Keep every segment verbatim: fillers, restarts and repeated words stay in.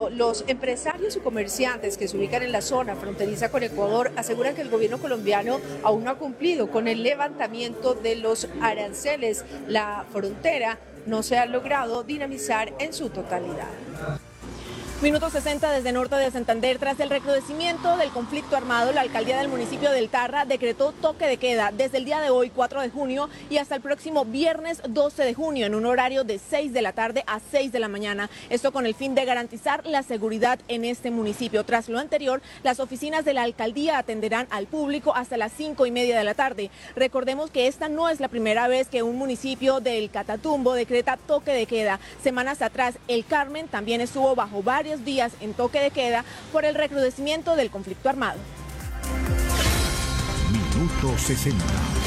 embargo, los empresarios y comerciantes que se ubican en la zona fronteriza con Ecuador aseguran que el gobierno colombiano aún no ha cumplido con el levantamiento de los aranceles. La frontera no se ha logrado dinamizar en su totalidad. Minuto sesenta desde norte de Santander. Tras el recrudecimiento del conflicto armado, la alcaldía del municipio del Tarra decretó toque de queda desde el día de hoy, cuatro de junio, y hasta el próximo viernes doce de junio, en un horario de seis de la tarde a seis de la mañana. Esto con el fin de garantizar la seguridad en este municipio. Tras lo anterior, las oficinas de la alcaldía atenderán al público hasta las cinco y media de la tarde. Recordemos que esta no es la primera vez que un municipio del Catatumbo decreta toque de queda. Semanas atrás, el Carmen también estuvo bajo varios días en toque de queda por el recrudecimiento del conflicto armado. Minuto sesenta.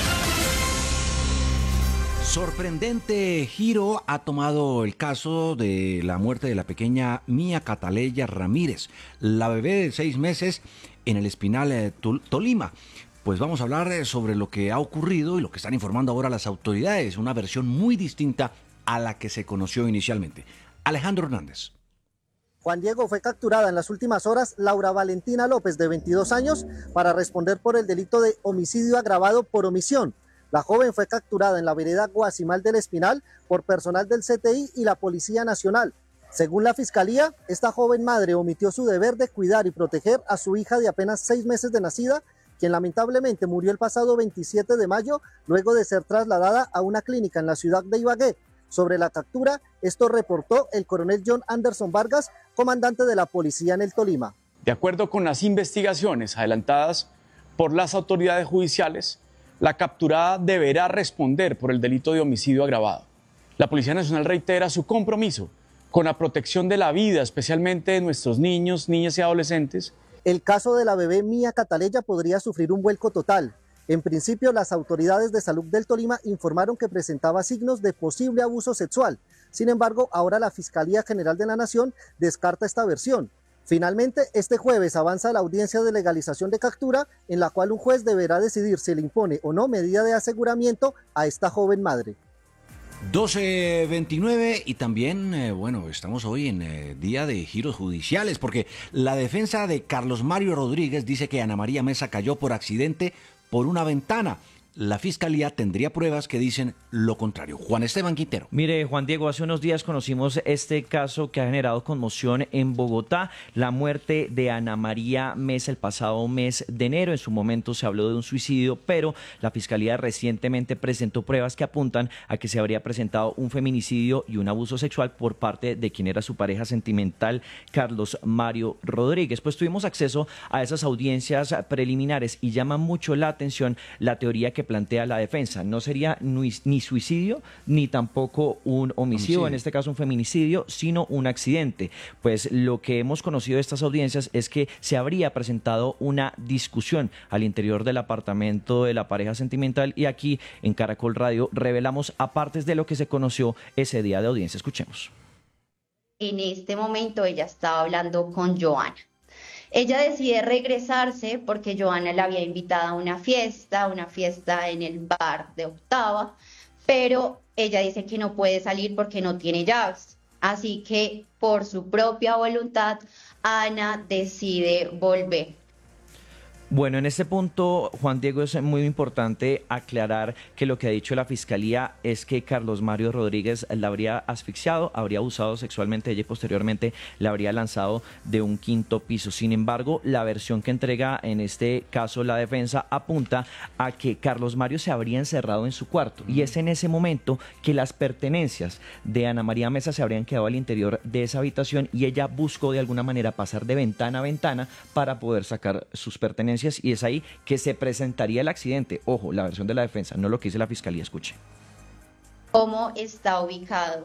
Sorprendente giro ha tomado el caso de la muerte de la pequeña Mía Cataleya Ramírez, la bebé de seis meses en el Espinal, eh, Tolima. Pues vamos a hablar sobre lo que ha ocurrido y lo que están informando ahora las autoridades, una versión muy distinta a la que se conoció inicialmente. Alejandro Hernández. Juan Diego, fue capturada en las últimas horas Laura Valentina López, de veintidós años, para responder por el delito de homicidio agravado por omisión. La joven fue capturada en la vereda Guasimal del Espinal por personal del C T I y la Policía Nacional. Según la Fiscalía, esta joven madre omitió su deber de cuidar y proteger a su hija de apenas seis meses de nacida, quien lamentablemente murió el pasado veintisiete de mayo, luego de ser trasladada a una clínica en la ciudad de Ibagué. Sobre la captura, esto reportó el coronel John Anderson Vargas, comandante de la policía en el Tolima. De acuerdo con las investigaciones adelantadas por las autoridades judiciales, la capturada deberá responder por el delito de homicidio agravado. La Policía Nacional reitera su compromiso con la protección de la vida, especialmente de nuestros niños, niñas y adolescentes. El caso de la bebé Mía Cataleya podría sufrir un vuelco total. En principio, las autoridades de salud del Tolima informaron que presentaba signos de posible abuso sexual. Sin embargo, ahora la Fiscalía General de la Nación descarta esta versión. Finalmente, este jueves avanza la audiencia de legalización de captura, en la cual un juez deberá decidir si le impone o no medida de aseguramiento a esta joven madre. doce veintinueve y también, eh, bueno, estamos hoy en eh, día de giros judiciales, porque la defensa de Carlos Mario Rodríguez dice que Ana María Mesa cayó por accidente por una ventana. La Fiscalía tendría pruebas que dicen lo contrario. Juan Esteban Quintero. Mire, Juan Diego, hace unos días conocimos este caso que ha generado conmoción en Bogotá, la muerte de Ana María Mesa el pasado mes de enero. En su momento se habló de un suicidio, pero la Fiscalía recientemente presentó pruebas que apuntan a que se habría presentado un feminicidio y un abuso sexual por parte de quien era su pareja sentimental, Carlos Mario Rodríguez. Pues tuvimos acceso a esas audiencias preliminares y llama mucho la atención la teoría que plantea la defensa. No sería ni suicidio ni tampoco un homicidio, homicidio, en este caso un feminicidio, sino un accidente. Pues lo que hemos conocido de estas audiencias es que se habría presentado una discusión al interior del apartamento de la pareja sentimental, y aquí en Caracol Radio revelamos apartes de lo que se conoció ese día de audiencia. Escuchemos. En este momento ella estaba hablando con Joana. Ella decide regresarse porque Joana la había invitado a una fiesta, una fiesta en el bar de Octava, pero ella dice que no puede salir porque no tiene llaves. Así que por su propia voluntad, Ana decide volver. Bueno, en este punto, Juan Diego, es muy importante aclarar que lo que ha dicho la Fiscalía es que Carlos Mario Rodríguez la habría asfixiado, habría abusado sexualmente de ella y posteriormente la habría lanzado de un quinto piso. Sin embargo, la versión que entrega en este caso la defensa apunta a que Carlos Mario se habría encerrado en su cuarto, y es en ese momento que las pertenencias de Ana María Mesa se habrían quedado al interior de esa habitación y ella buscó de alguna manera pasar de ventana a ventana para poder sacar sus pertenencias. Y es ahí que se presentaría el accidente. Ojo, la versión de la defensa, no lo que dice la Fiscalía. Escuche. ¿Cómo está ubicado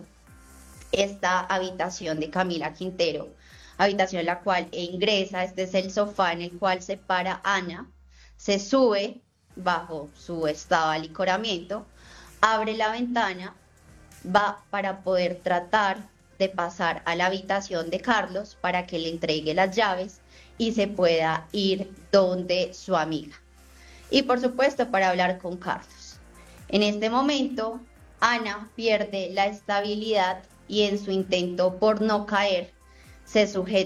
esta habitación de Camila Quintero? Habitación en la cual ingresa, este es el sofá en el cual se para Ana, se sube bajo su estado de alicoramiento, abre la ventana, va para poder tratar de pasar a la habitación de Carlos para que le entregue las llaves y se pueda ir donde su amiga. Y por supuesto para hablar con Carlos. En este momento, Ana pierde la estabilidad y en su intento por no caer, se sujeta